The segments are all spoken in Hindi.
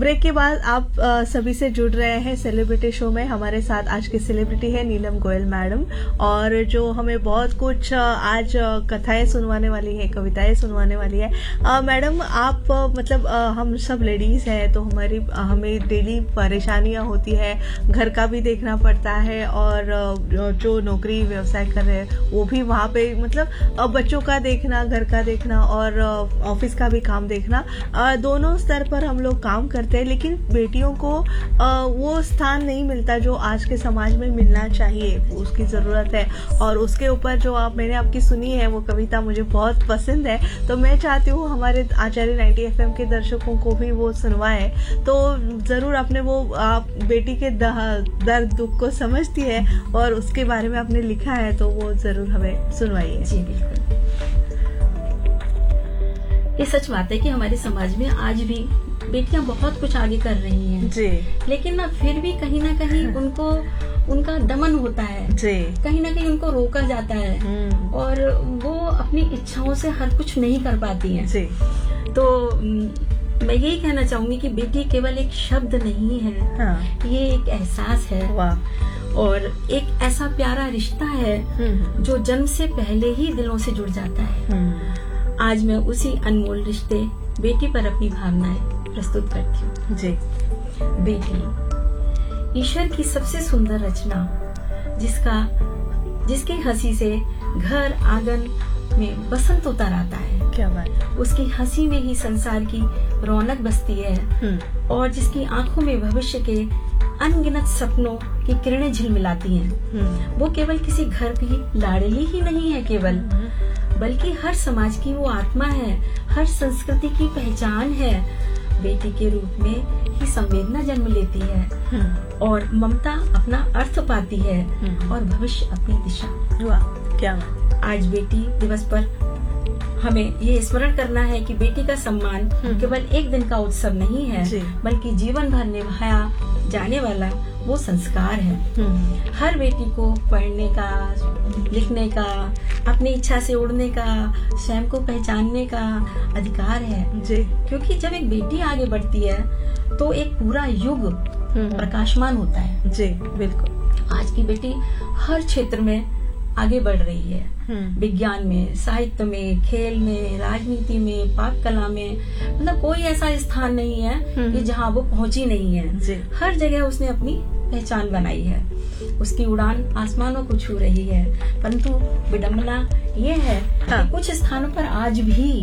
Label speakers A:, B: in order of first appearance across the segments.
A: ब्रेक के बाद आप सभी से जुड़ रहे हैं सेलिब्रिटी शो में। हमारे साथ आज की सेलिब्रिटी है नीलम गोयल मैडम, और जो हमें बहुत कुछ आज कथाएं सुनवाने वाली है, कविताएं सुनवाने वाली है। मैडम, आप मतलब हम सब लेडीज हैं तो हमें डेली परेशानियां होती है, घर का भी देखना पड़ता है, और जो नौकरी व्यवसाय कर रहे हैं वो भी वहाँ पे मतलब बच्चों का देखना, घर का देखना और ऑफिस का भी काम देखना, दोनों स्तर पर हम लोग काम करते हैं। लेकिन बेटियों को वो स्थान नहीं मिलता जो आज के समाज में मिलना चाहिए, उसकी जरूरत है। और उसके ऊपर जो मैंने आपकी सुनी है वो कविता मुझे बहुत पसंद है, तो मैं चाहती हूँ हमारे आचार्य 90 FM के दर्शकों को भी वो सुनवाए। तो जरूर आपने वो बेटी के दर्द दुख को समझती है और उसके बारे में आपने लिखा है, तो वो जरूर हमें सुनवाइए।
B: जी बिल्कुल। ये सच बात है कि हमारे समाज में आज भी बेटियां बहुत कुछ आगे कर रही हैं
A: जी,
B: लेकिन ना फिर भी कहीं ना कहीं उनका दमन होता है
A: जी,
B: कहीं ना कहीं उनको रोका जाता है और वो अपनी इच्छाओं से हर कुछ नहीं कर पाती हैं
A: जी।
B: तो मैं यही कहना चाहूंगी कि बेटी केवल एक शब्द नहीं है।
A: हाँ।
B: ये एक एहसास है।
A: वाह।
B: और एक ऐसा प्यारा रिश्ता है जो जन्म से पहले ही दिलों से जुड़ जाता है। आज मैं उसी अनमोल रिश्ते बेटी पर अपनी भावनाएं प्रस्तुत करती हूँ।
A: जी।
B: बेटी ईश्वर की सबसे सुंदर रचना, जिसकी हंसी से घर आंगन में बसंत उतर आता है।
A: क्या बात।
B: उसकी हंसी में ही संसार की रौनक बसती है और जिसकी आंखों में भविष्य के अनगिनत सपनों की किरणें झिलमिलाती हैं। वो केवल किसी घर की लाडली ही नहीं है केवल, बल्कि हर समाज की वो आत्मा है, हर संस्कृति की पहचान है। बेटी के रूप में ही संवेदना जन्म लेती है और ममता अपना अर्थ पाती है और भविष्य अपनी दिशा।
A: वाह, क्या बात।
B: आज बेटी दिवस पर हमें ये स्मरण करना है कि बेटी का सम्मान केवल एक दिन का उत्सव नहीं है, बल्कि जीवन भर निभाया जाने वाला वो संस्कार है। हर बेटी को पढ़ने का, लिखने का, अपनी इच्छा से उड़ने का, स्वयं को पहचानने का अधिकार है जी। क्योंकि जब एक बेटी आगे बढ़ती है तो एक पूरा युग प्रकाशमान होता है।
A: जी बिल्कुल।
B: आज की बेटी हर क्षेत्र में आगे बढ़ रही है, विज्ञान में, साहित्य में, खेल में, राजनीति में, पाक कला में, मतलब कोई ऐसा स्थान नहीं है कि जहाँ वो पहुंची नहीं है। हर जगह उसने अपनी पहचान बनाई है। उसकी उड़ान आसमानों को छू रही है, परंतु विडंबना ये है कि कुछ स्थानों पर आज भी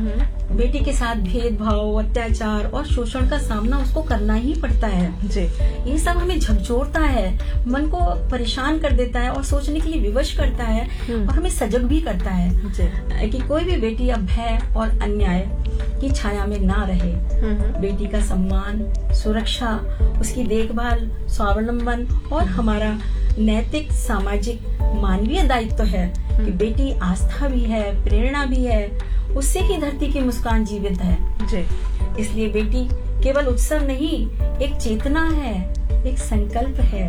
B: बेटी के साथ भेदभाव, अत्याचार और शोषण का सामना उसको करना ही पड़ता है जी। ये सब हमें झकझोरता है, मन को परेशान कर देता है और सोचने के लिए विवश करता है और हमें सजग भी करता है कि कोई भी बेटी अब भय और अन्याय की छाया में ना रहे। बेटी का सम्मान, सुरक्षा, उसकी देखभाल, स्वावलंबन और हमारा नैतिक, सामाजिक, मानवीय दायित्व है कि बेटी आस्था भी है, प्रेरणा भी है, उससे ही धरती की मुस्कान जीवित है जी। इसलिए बेटी केवल उत्सव नहीं, एक चेतना है, एक संकल्प है।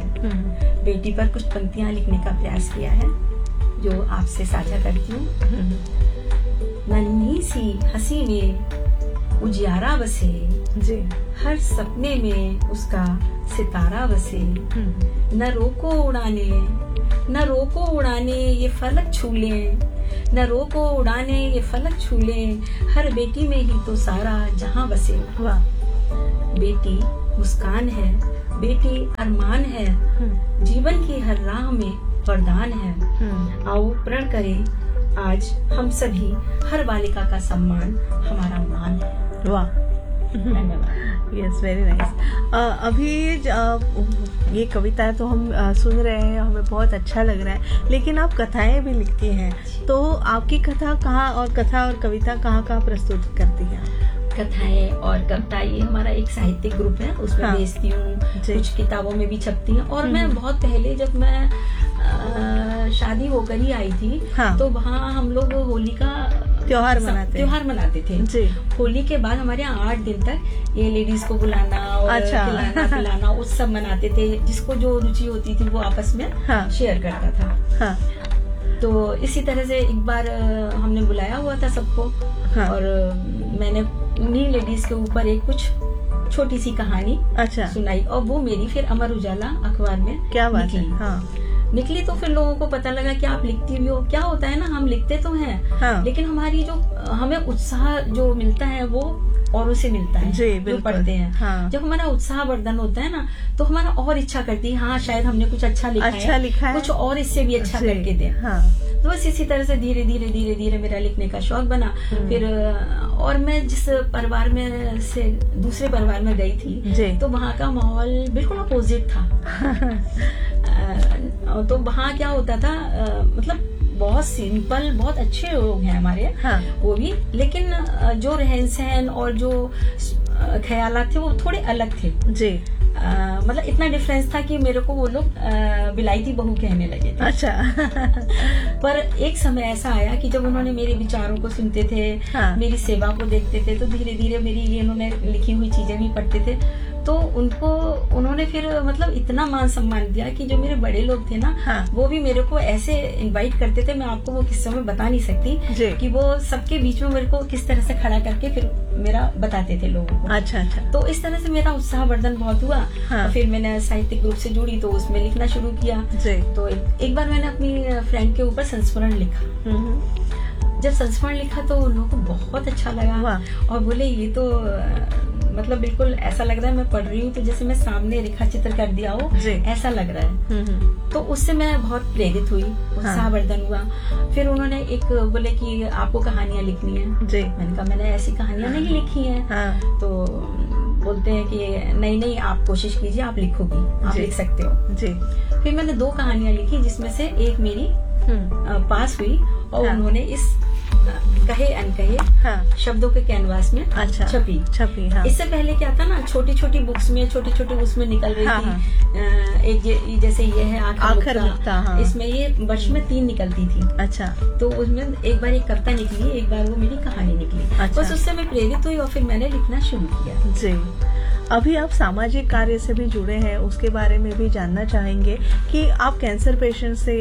B: बेटी पर कुछ पंक्तियां लिखने का प्रयास किया है जो आपसे साझा करती हूँ। नन्ही सी हंसी में उजियारा बसे जी, हर सपने में उसका सितारा बसे। न रोको उड़ाने ये फलक छू ले, न रोको उड़ाने ये फलक छू ले, हर बेटी में ही तो सारा जहां बसे। वाह। बेटी मुस्कान है, बेटी अरमान है, जीवन की हर राह में वरदान है। आओ प्रण करें आज हम सभी, हर बालिका का सम्मान हमारा मान है।
A: वाह, यस, वेरी नाइस। अभी ये कविता तो हम सुन रहे हैं, हमें बहुत अच्छा लग रहा है, लेकिन आप कथाएं भी लिखती हैं, तो आपकी कथा और कविता कहाँ प्रस्तुत करती हैं?
B: कथाएं और कविता, ये हमारा एक साहित्यिक ग्रुप है, उसमें बेचती हूँ, कुछ किताबों में भी छपती है। और मैं बहुत पहले, जब मैं शादी होकर ही आई थी, तो वहाँ हम लोग होली का
A: त्योहार मनाते थे जी।
B: होली के बाद हमारे यहाँ 8 दिन तक ये लेडीज को बुलाना और खिलाना पिलाना उत्सव मनाते थे। जिसको जो रुचि होती थी वो आपस में शेयर करता था। तो इसी तरह से एक बार हमने बुलाया हुआ था सबको और मैंने उन्हीं लेडीज के ऊपर एक कुछ छोटी सी कहानी
A: अच्छा
B: सुनाई, और वो मेरी फिर अमर उजाला अखबार में
A: क्या बात
B: निकली।
A: है। हाँ
B: निकली तो फिर लोगों को पता लगा कि आप लिखती भी हो। क्या होता है ना, हम लिखते तो हैं,
A: हाँ
B: लेकिन हमारी जो हमें उत्साह जो मिलता है वो औरों से मिलता है
A: जी,
B: जो
A: बिल्कुल।
B: पढ़ते हैं।
A: हाँ।
B: जब हमारा उत्साह वर्धन होता है ना, तो हमारा और इच्छा करती है, हाँ शायद हमने कुछ अच्छा लिखा है, कुछ और इससे भी अच्छा
A: जी,
B: करके दे।
A: हाँ।
B: तो बस इसी तरह से धीरे धीरे धीरे धीरे मेरा लिखने का शौक बना। फिर और मैं जिस परिवार में से दूसरे परिवार में गई थी, तो वहाँ का माहौल बिल्कुल अपोजिट था। तो वहाँ क्या होता था, मतलब बहुत सिंपल, बहुत अच्छे लोग हैं हमारे,
A: हाँ। वो
B: भी, लेकिन जो रहन सहन और जो ख्यालात थे वो थोड़े अलग थे
A: जी।
B: मतलब इतना डिफरेंस था कि मेरे को वो लोग बिलायती बहू कहने लगे थे।
A: अच्छा।
B: पर एक समय ऐसा आया कि जब उन्होंने मेरे विचारों को सुनते थे, हाँ। मेरी सेवा को देखते थे, तो धीरे धीरे मेरी ये उन्होंने लिखी हुई चीजें भी पढ़ते थे, तो उन्होंने फिर मतलब इतना मान सम्मान दिया कि जो मेरे बड़े लोग थे ना, हाँ। वो भी मेरे को ऐसे इनवाइट करते थे, मैं आपको वो किस्से में बता नहीं सकती कि वो सबके बीच में मेरे को किस तरह से खड़ा करके फिर मेरा बताते थे लोगों को।
A: अच्छा अच्छा।
B: तो इस तरह से मेरा उत्साह वर्धन बहुत हुआ। हाँ। और फिर मैंने साहित्यिक ग्रुप से जुड़ी तो उसमें लिखना शुरू किया। तो एक बार मैंने अपनी फ्रेंड के ऊपर संस्मरण लिखा। जब संस्मरण लिखा तो उन लोगों को बहुत अच्छा लगा और बोले ये तो मतलब बिल्कुल ऐसा लग रहा है मैं पढ़ रही हूँ तो जैसे मैं सामने रेखा चित्र कर दिया हो, ऐसा लग रहा है। तो उससे मैं बहुत प्रेरित हुई, उत्साहवर्धन हुआ। फिर उन्होंने एक बोले कि आपको कहानियां लिखनी है। मैंने कहा मैंने ऐसी कहानियां नहीं लिखी हैं। तो बोलते हैं कि नहीं आप कोशिश कीजिए, आप लिखोगी, आप लिख सकते हो। फिर मैंने 2 कहानियां लिखी, जिसमें से एक मेरी पास हुई और उन्होंने इस कहे अनकहे शब्दों के कैनवास में छपी। हाँ। इससे पहले क्या था ना, छोटी छोटी बुक्स में छोटी छोटी उसमें निकल रही थी। एक जैसे ये है आखिर नुक्ता, इसमें ये वर्ष में 3 निकलती थी। अच्छा। तो उसमें एक बार एक कविता निकली, एक बार वो मेरी कहानी निकली। बस उससे मैं प्रेरित हुई और फिर मैंने लिखना शुरू किया। जी।
A: अभी आप सामाजिक कार्य से भी जुड़े हैं, उसके बारे में भी जानना चाहेंगे कि आप कैंसर पेशेंट से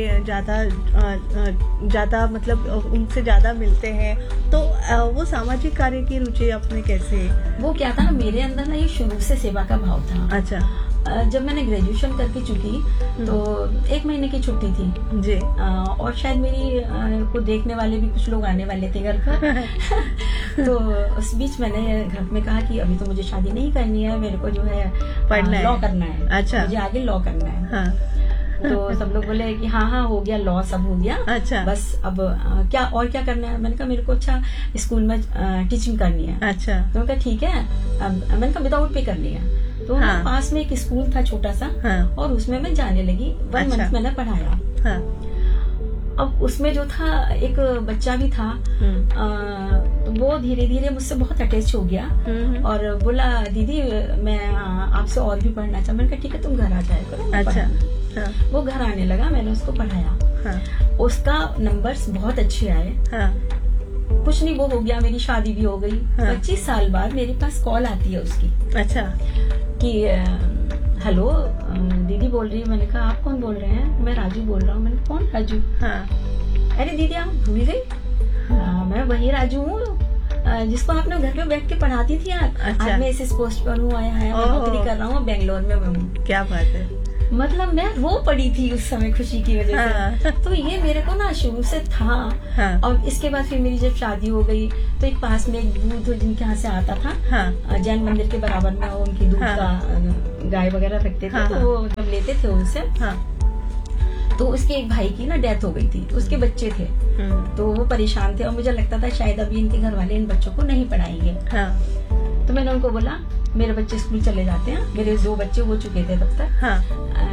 A: ज्यादा मतलब उनसे ज्यादा मिलते हैं, तो वो सामाजिक कार्य की रुचि आपने कैसे?
B: वो क्या था ना, मेरे अंदर ना ये शुरू से सेवा का भाव था।
A: अच्छा।
B: जब मैंने ग्रेजुएशन करके चुकी तो 1 महीने की छुट्टी थी जी। और शायद मेरी को देखने वाले भी कुछ लोग आने वाले थे घर पर। तो उस बीच मैंने घर में कहा कि अभी तो मुझे शादी नहीं करनी है, मेरे को जो है पढ़ना लॉ करना है। अच्छा। मुझे आगे लॉ करना है। हाँ। तो सब लोग बोले कि हाँ हो गया, लॉ सब हो गया। अच्छा। बस अब क्या करना है? मैंने कहा मेरे को अच्छा स्कूल में टीचिंग करनी है। अच्छा। तो मैंने कहा ठीक है, मैंने कहा विदाउट पे करनी है। तो पास में एक स्कूल था छोटा सा, और उसमें मैं जाने लगी। 1 मंथ मैंने पढ़ाया। अब उसमें जो था एक बच्चा भी था, तो वो धीरे धीरे मुझसे बहुत अटैच हो गया और बोला दीदी मैं आपसे और भी पढ़ना चाहता। मैंने कहा ठीक है तुम घर आ जाए करो। अच्छा। वो घर आने लगा, मैंने उसको पढ़ाया। उसका नंबर्स बहुत अच्छे आए। कुछ नहीं, वो हो गया, मेरी शादी भी हो गई। 25 साल बाद मेरे पास कॉल आती है उसकी। अच्छा। कि हेलो दीदी बोल रही है। मैंने कहा आप कौन बोल रहे हैं? मैं राजू बोल रहा हूँ। मैंने कौन राजू? अरे दीदी आप भूल गई? मैं वही राजू हूँ जिसको आपने घर पे बैठ के पढ़ाती थी आप। अच्छा। आज मैं इस पोस्ट पर हूँ, आया है, नौकरी कर रहा हूँ, बेंगलोर में हूँ। क्या बात है। मतलब मैं रो पड़ी थी उस समय खुशी की वजह से। तो ये मेरे को ना शुरू से था। और इसके बाद फिर मेरी जब शादी हो गई तो एक पास में एक दूध जिनके यहाँ से आता था, जैन मंदिर के बराबर में, उनकी दूध का गाय वगैरह रखते थे। तो वो जब लेते थे उनसे, तो उसके एक भाई की ना डेथ हो गई थी, उसके बच्चे थे। तो वो परेशान थे और मुझे लगता था शायद अभी इनके घर वाले इन बच्चों को नहीं पढ़ाएंगे। तो मैंने उनको बोला मेरे बच्चे स्कूल चले जाते हैं, मेरे 2 बच्चे हो चुके थे तब तक।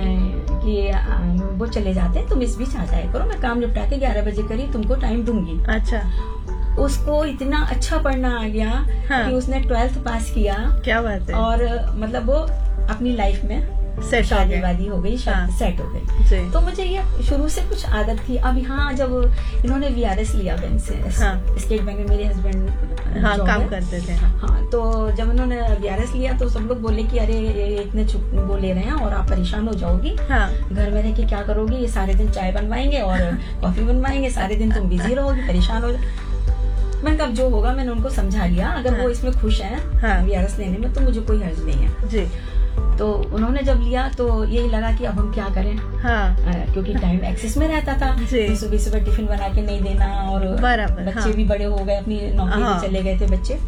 B: कि वो चले जाते हैं, तुम इस बीच आ जाया करो, मैं काम निपटा के 11 बजे करीब तुमको टाइम दूंगी। अच्छा। उसको इतना अच्छा पढ़ना आ गया कि उसने 12th पास किया। क्या बात है। और मतलब वो अपनी लाइफ में शादी वादी हो गई, सेट हो गई। तो मुझे ये शुरू से कुछ आदत थी। अब यहाँ जब इन्होंने VRS लिया बैंक से, स्टेट बैंक में मेरे हस्बैंड काम करते थे। तो जब इन्होंने VRS लिया तो सब लोग बोले कि अरे ये इतने वो ले रहे हैं और आप परेशान हो जाओगी। घर में रह के क्या करोगी? ये सारे दिन चाय बनवाएंगे और कॉफी बनवाएंगे, सारे दिन तुम बिजी रहोगी, परेशान हो। मैंने कहा जो होगा, मैंने उनको समझा लिया, अगर वो इसमें खुश हैं VRS लेने में तो मुझे कोई हर्ज नहीं है जी। तो उन्होंने जब लिया तो यही लगा कि अब हम क्या करें, क्योंकि टाइम एक्सेस में रहता था, सुबह सुबह टिफिन बना के नहीं देना, और बच्चे भी बड़े हो गए, अपनी नौकरी में चले गए थे बच्चे।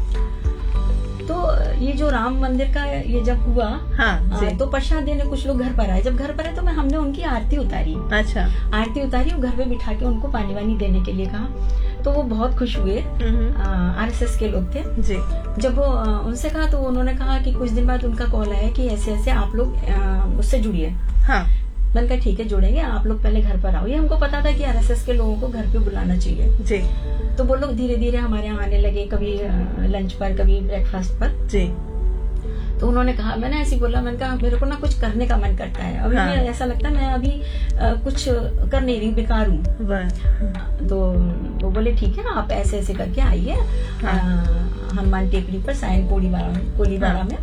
B: तो ये जो राम मंदिर का ये जब हुआ तो प्रसाद देने कुछ लोग घर पर आए। जब घर पर आए तो हमने उनकी आरती उतारी। अच्छा। आरती उतारी और घर पे बिठा के उनको पानी वानी देने के लिए कहा, तो वो बहुत खुश हुए। RSS के लोग थे जी। जब वो उनसे कहा तो उन्होंने कहा कि कुछ दिन बाद उनका कॉल आया कि ऐसे ऐसे आप लोग उससे जुड़िए। मैंने कहा ठीक है जुड़ेंगे, आप लोग पहले घर पर आओ। ये हमको पता था कि RSS के लोगों को घर पे बुलाना चाहिए जी। तो वो लोग धीरे धीरे हमारे यहाँ आने लगे, कभी लंच पर, कभी ब्रेकफास्ट पर जी। तो उन्होंने कहा, मैंने ऐसे बोला, मैंने कहा मेरे को ना कुछ करने का मन करता है अभी। मैं ऐसा लगता है मैं अभी कुछ कर नहीं रही, बेकार हूँ। तो वो बोले ठीक है आप ऐसे ऐसे करके आइए हनुमान टेकड़ी पर साइन कोलीबाड़ा में,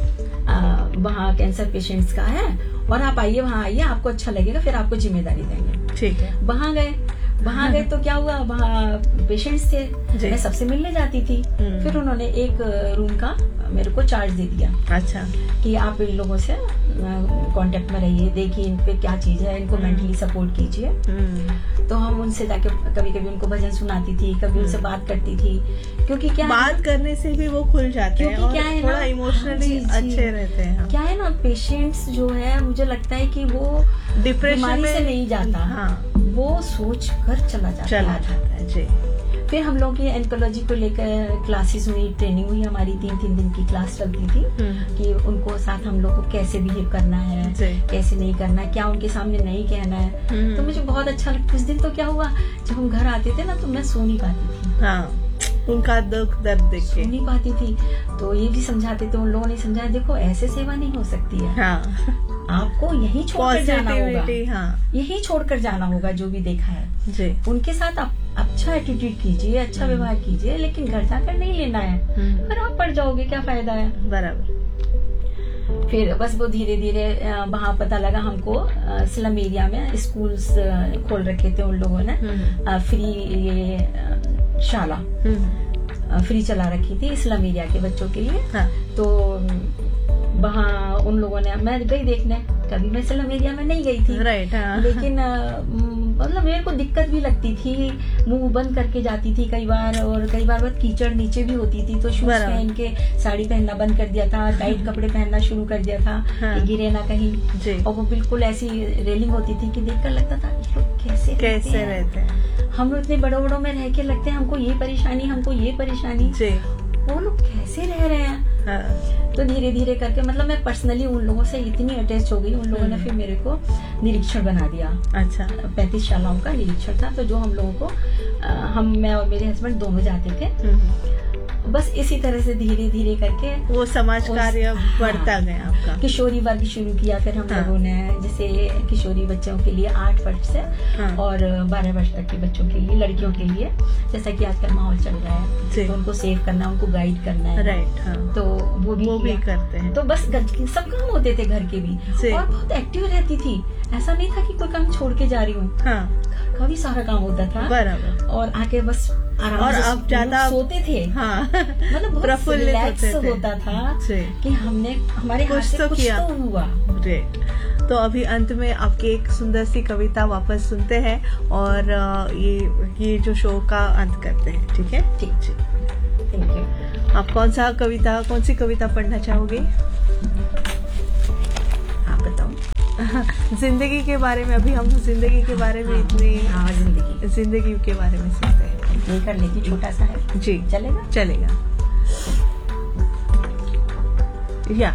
B: वहाँ कैंसर पेशेंट्स का है, और आप आइए, वहाँ आइए, आपको अच्छा लगेगा, फिर आपको जिम्मेदारी देंगे। ठीक है। वहाँ गए तो क्या हुआ, वहाँ पेशेंट्स थे, मैं सबसे मिलने जाती थी। फिर उन्होंने एक रूम का मेरे को चार्ज दे दिया। अच्छा। कि आप इन लोगों से कांटेक्ट में रहिए, देखिए इन पे क्या चीज है, इनको मेंटली सपोर्ट कीजिए। तो हम उनसे जाके कभी कभी उनको भजन सुनाती थी, कभी उनसे बात करती थी, क्योंकि क्या बात करने से भी वो खुल जाते हैं और क्या है थोड़ा इमोशनली अच्छे रहते हैं। क्या है ना, पेशेंट्स जो है मुझे लगता है कि वो डिप्रेशन से नहीं जाता, वो सोच कर चला जाता है जी। फिर हम लोग की एंकोलॉजी को लेकर क्लासेस हुई, ट्रेनिंग हुई हमारी, 3 दिन की क्लास चलती थी कि उनको साथ हम लोग को कैसे बिहेव करना है, कैसे नहीं करना है, क्या उनके सामने नहीं कहना है। तो मुझे बहुत अच्छा लगता। कुछ दिन तो क्या हुआ, जब हम घर आते थे ना तो मैं सो नहीं पाती थी। उनका दुख दर्द देख के सो नहीं पाती थी। तो ये भी समझाते थे, उन लोगों ने समझाया, देखो ऐसे सेवा नहीं हो सकती है, आपको यही छोड़कर जाना होगा, यही छोड़कर जाना होगा जो भी देखा है जी। उनके साथ आप अच्छा एटीट्यूड कीजिए, अच्छा व्यवहार कीजिए, लेकिन घर जाकर नहीं लेना है, फिर आप पड़ जाओगे, क्या फायदा है। बराबर। फिर बस वो धीरे धीरे वहाँ पता लगा हमको, स्लम एरिया में स्कूल्स खोल रखे थे उन लोगों ने, फ्री ये शाला फ्री चला रखी थी स्लम एरिया के बच्चों के लिए। तो वहाँ उन लोगों ने, मैं गई देखने, कभी मैं स्लम एरिया में नहीं गई थी, लेकिन मतलब मेरे को दिक्कत भी लगती थी, मुंह बंद करके जाती थी कई बार, और कई बार बहुत कीचड़ नीचे भी होती थी, तो शूज पहन के साड़ी पहनना बंद कर दिया था, टाइट कपड़े पहनना शुरू कर दिया था कि गिरे ना कहीं। और वो बिल्कुल ऐसी रेलिंग होती थी कि देखकर लगता था लोग कैसे रहते हैं। हम लोग इतने बड़ों में रह के लगते हैं हमको ये परेशानी, वो लोग कैसे रह रहे हैं। तो धीरे धीरे करके, मतलब मैं पर्सनली उन लोगों से इतनी अटैच हो गई, उन लोगों ने फिर मेरे को निरीक्षण बना दिया। अच्छा। 35 शालाओं का निरीक्षण था, तो जो हम लोगों को मैं और मेरे हस्बैंड दोनों जाते थे। बस इसी तरह से धीरे धीरे करके वो समाज कार्य बढ़ता गया आपका। किशोरी वर्ग शुरू किया फिर हम लोगों ने, जैसे किशोरी बच्चों के लिए 8 वर्ष से और 12 वर्ष तक के बच्चों के लिए, लड़कियों के लिए, जैसा कि आजकल माहौल चल रहा है, तो उनको सेव करना, उनको गाइड करना है। राइट। तो वो भी करते हैं। तो बस सब काम होते थे घर के भी, और बहुत एक्टिव रहती थी। ऐसा नहीं था कि कोई काम छोड़ के जा रही हूँ, घर का भी सारा काम होता था। बराबर। और आके बस आराम से अब ज्यादा सोते थे। मतलब बहुत रिलैक्स होता था कि हमने हमारे हाथ से कुछ तो हुआ। तो अभी अंत में आपकी एक सुंदर सी कविता वापस सुनते हैं, और ये जो शो का अंत करते हैं। ठीक है? ठीक। Thank you. आप कौन सी कविता पढ़ना चाहोगे? आप बताओ। जिंदगी के बारे में, अभी हम जिंदगी के बारे में जिंदगी के बारे में सुनते हैं। ये कर लेती, छोटा सा है जी। चलेगा। या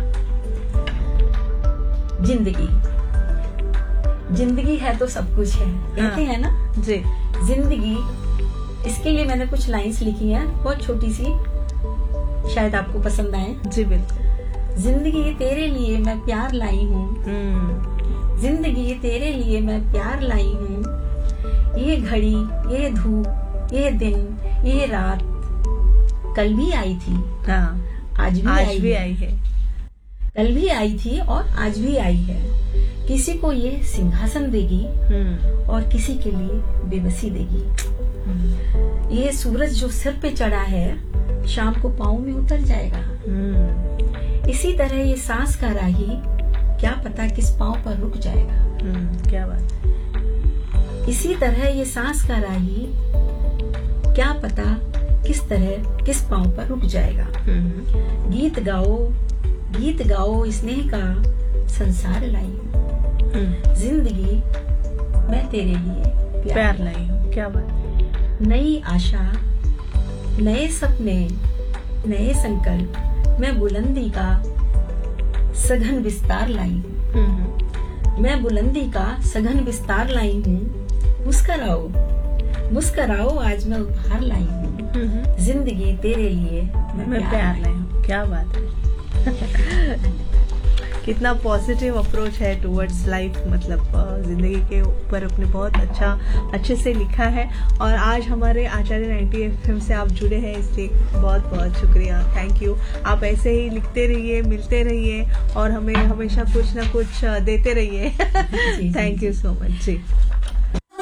B: जिंदगी है तो सब कुछ है, कहते हैं ना जी। जिंदगी, इसके लिए मैंने कुछ लाइंस लिखी हैं, बहुत छोटी सी, शायद आपको पसंद आए जी। बिल्कुल। जिंदगी तेरे लिए मैं प्यार लाई हूँ, जिंदगी तेरे लिए मैं प्यार लाई हूँ। ये घड़ी, ये धूप, ये दिन, ये रात कल भी आई थी, आज भी आई है। कल भी आई थी और आज भी आई है। किसी को ये सिंहासन देगी और किसी के लिए बेबसी देगी। ये सूरज जो सिर पे चढ़ा है शाम को पाँव में उतर जाएगा। इसी तरह ये सांस का राही क्या पता किस पाँव पर रुक जाएगा।
A: क्या बात।
B: इसी तरह ये सांस का राही क्या पता किस पाँव पर रुक जाएगा। गीत गाओ स्नेह का संसार लाई हूँ। जिंदगी मैं तेरे लिए
A: प्यार लाई हूँ। क्या बात।
B: नई आशा, नए सपने, नए संकल्प, मैं बुलंदी का सघन विस्तार लाई हूँ। मैं बुलंदी का सघन विस्तार लाई हूँ। मुस्कराओ आज मैं उपहार लाई हूँ। जिंदगी तेरे लिए मैं प्यार लाई हूँ।
A: क्या बात है। कितना पॉजिटिव अप्रोच है टुवर्ड्स लाइफ, मतलब जिंदगी के ऊपर अपने बहुत अच्छे से लिखा है। और आज हमारे आचार्य 90 FM से आप जुड़े हैं, इसलिए बहुत बहुत शुक्रिया, थैंक यू। आप ऐसे ही लिखते रहिए, मिलते रहिए और हमें हमेशा कुछ ना कुछ देते रहिए। Thank you so much ji.